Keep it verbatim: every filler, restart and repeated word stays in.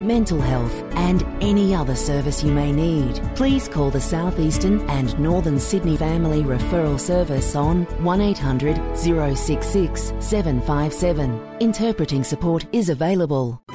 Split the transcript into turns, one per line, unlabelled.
mental health and any other service you may need. Please call the South Eastern and Northern Sydney Family Referral Service on one eight hundred, zero six six, seven five seven. Interpreting support is available.